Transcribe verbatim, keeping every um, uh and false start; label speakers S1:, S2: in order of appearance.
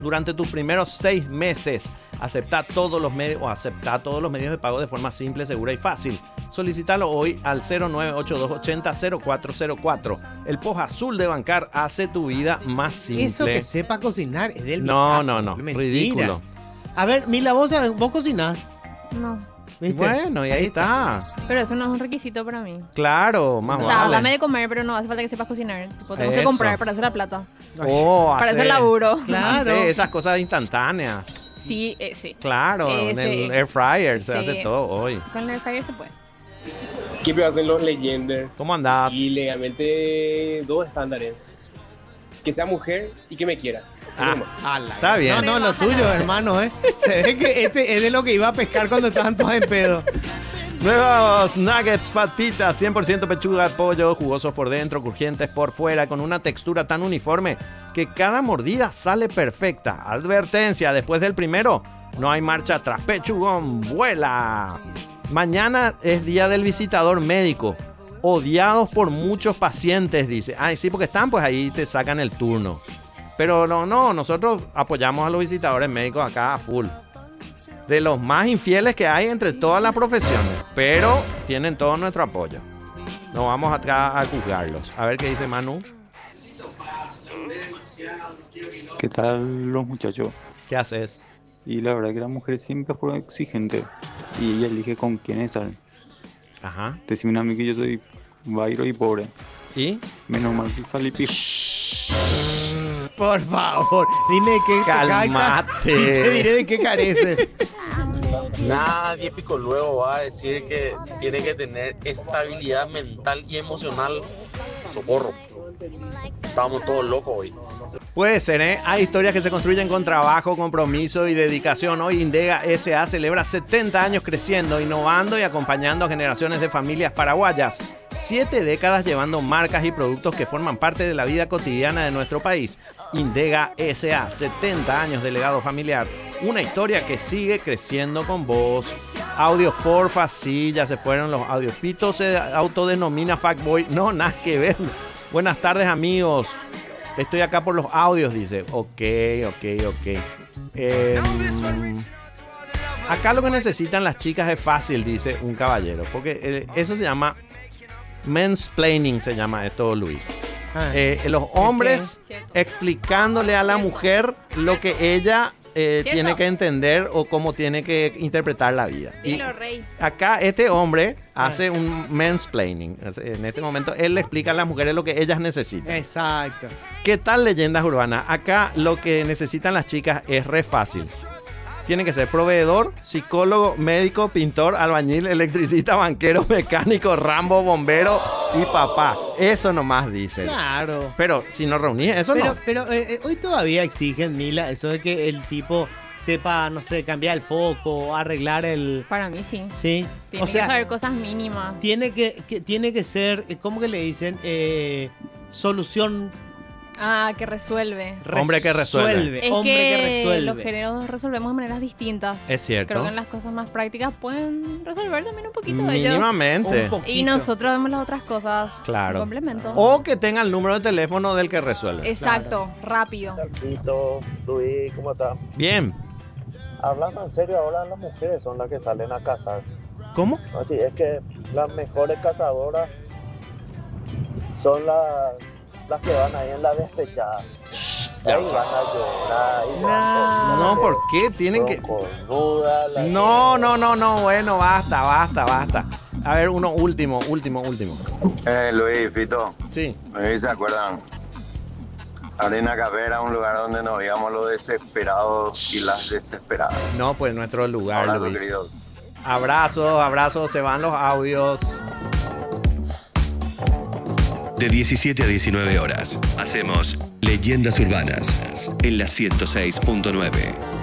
S1: durante tus primeros seis meses. Acepta todos los medios o acepta todos los medios de pago de forma simple, segura y fácil. Solicítalo hoy al cero nueve ocho dos ochenta cero cuatro cero cuatro. El P O S Azul de Bancar hace tu vida más simple.
S2: Eso que sepa cocinar es del
S1: No,
S2: Picasso,
S1: no, no.
S2: mentira.
S1: Ridículo.
S2: A ver, Mila, vos, vos cocinás.
S3: No.
S2: ¿Viste?
S1: Bueno, y ahí está.
S3: Pero eso no es un requisito para mí.
S1: Claro, más
S3: O sea,
S1: vale.
S3: dame de comer, pero no hace falta que sepas cocinar. Tipo, tengo que
S1: Eso.
S3: comprar para hacer la plata.
S1: Oh,
S3: Para
S1: hacer-
S3: hacer laburo.
S2: Claro.
S1: hacer esas cosas instantáneas.
S3: Sí, eh, sí.
S1: Claro, en
S3: Ese-
S1: el air fryer se
S3: sí.
S1: hace todo hoy.
S3: Con el air fryer se puede.
S4: ¿Qué hacen los Legender?
S1: ¿Cómo andás?
S4: Y legalmente dos estándares. Que sea mujer y que me quiera. Eso
S1: Ah,
S4: nomás.
S2: Ala,
S1: Está bien.
S2: No, no, lo tuyo, hermano, ¿eh? Se ve que este es de lo que iba a pescar cuando estaban todos en pedo.
S1: Nuevos nuggets patitas, cien por ciento pechuga de pollo, jugosos por dentro, crujientes por fuera, con una textura tan uniforme que cada mordida sale perfecta. Advertencia, después del primero, no hay marcha atrás. Pechugón, vuela. Mañana es día del visitador médico. Odiados por muchos pacientes, dice. Ay, sí, porque están, pues ahí te sacan el turno. Pero no, no, nosotros apoyamos a los visitadores médicos acá a full. De los más infieles que hay entre todas las profesiones, pero tienen todo nuestro apoyo. No vamos acá a juzgarlos. A ver qué dice Manu.
S5: ¿Qué tal los muchachos?
S1: ¿Qué haces?
S5: Y la verdad que la mujer siempre fue exigente y ella elige con quién estar.
S1: Ajá.
S5: Decime a mí que yo soy vairo y pobre.
S1: ¿Y?
S5: Menos mal que salí pijo.
S2: Por favor, dime qué
S1: Cálmate.
S2: Y te diré de qué carece.
S6: Nadie pico luego va a decir que tiene que tener estabilidad mental y emocional. Socorro. Estamos todos locos hoy.
S1: Puede ser, ¿eh? Hay historias que se construyen con trabajo, compromiso y dedicación. Hoy Indega S A celebra setenta años creciendo, innovando y acompañando a generaciones de familias paraguayas. Siete décadas llevando marcas y productos que forman parte de la vida cotidiana de nuestro país. Indega S A, setenta años de legado familiar. Una historia que sigue creciendo con vos. Audios, porfa, sí, ya se fueron los audios. Pito se autodenomina fuckboy. No, nada que ver. Buenas tardes, amigos. Estoy acá por los audios, dice. Ok, ok, ok. Eh, acá lo que necesitan las chicas es fácil, dice un caballero. Porque eh, eso se llama mansplaining, se llama esto, Luis.
S2: Ah.
S1: Eh, los hombres
S3: Cierto.
S1: explicándole a la
S3: Cierto.
S1: mujer lo que ella eh,
S3: Cierto.
S1: tiene que entender o cómo tiene que interpretar la vida. Y
S3: Dilo, rey.
S1: acá este hombre hace un mansplaining. En este momento él le explica a las mujeres lo que ellas necesitan.
S2: Exacto.
S1: ¿Qué tal leyendas urbanas? Acá lo que necesitan las chicas es re fácil. Tiene que ser proveedor, psicólogo, médico, pintor, albañil, electricista, banquero, mecánico, Rambo, bombero y papá. Eso nomás dicen.
S2: Claro.
S1: Pero si no reunís, eso
S2: Pero,
S1: no.
S2: pero eh, eh, hoy todavía exigen, Mila, eso de que el tipo sepa, no sé, cambiar el foco, arreglar el...
S3: Para mí sí.
S2: Sí.
S3: Tiene
S2: O sea,
S3: que saber cosas mínimas.
S2: tiene que, que- tiene que ser, eh, ¿cómo que le dicen? Eh, solución...
S3: Ah, que resuelve.
S1: Hombre que resuelve.
S3: Es
S2: hombre que,
S3: que,
S2: resuelve.
S3: los géneros resolvemos de maneras distintas.
S1: Es cierto.
S3: Creo que en las cosas más prácticas pueden resolver también un poquito ellos.
S1: Mínimamente.
S2: Un poquito.
S3: Y nosotros vemos las otras cosas.
S1: Claro.
S3: Un complemento.
S1: O que tenga el número de teléfono del que resuelve.
S3: Exacto, rápido.
S7: Tito, Luis, ¿cómo estás?
S1: Bien.
S7: Hablando en serio, ahora las mujeres son las que salen a cazar.
S1: ¿Cómo?
S7: Así es que las mejores cazadoras son las, las que van ahí en la despechada.
S1: Ya
S7: Ahí
S1: va.
S7: van a llorar. Y
S2: No.
S1: No, ¿por qué? Tienen que...
S7: que...
S1: No, no, no, no. Bueno, basta, basta, basta. A ver, uno último, último, último.
S8: Eh, Luis, Fito,
S1: Sí.
S8: no sé si se acuerdan. Arena Café era un lugar donde nos veíamos los desesperados y las desesperadas.
S1: No, pues nuestro lugar,
S8: Abrazo,
S1: Luis.
S8: queridos.
S1: Abrazos, abrazos, se van los audios.
S9: De diecisiete a diecinueve horas, hacemos Leyendas Urbanas en la ciento seis punto nueve.